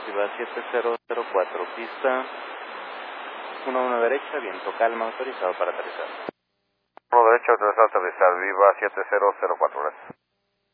Viva 7004, pista 11 derecha, viento calma, autorizado para aterrizar. 1 derecha, autorizado a aterrizar, Viva 7004, gracias.